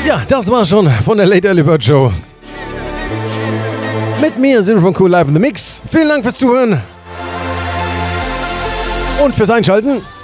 Ja, das war schon von der Late Early Bird Show. Mit mir, Zero von Cool, live in the Mix. Vielen Dank fürs Zuhören und fürs Einschalten.